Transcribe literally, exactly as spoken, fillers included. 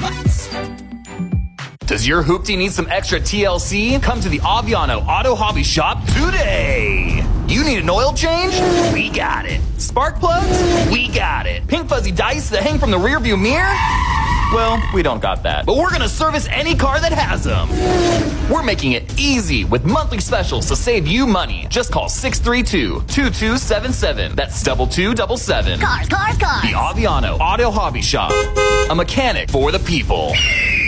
Does your hoopty need some extra T L C? Come to the Aviano Auto Hobby Shop today. You need an oil change? We got it. Spark plugs? We got it. Pink fuzzy dice that hang from the rearview mirror? Well, we don't got that. But we're gonna service any car that has them. We're making it easy with monthly specials to save you money. Just call six three two, two two seven seven. That's double two double seven. Cars, cars, cars. The Aviano Auto Hobby Shop. A mechanic for the people.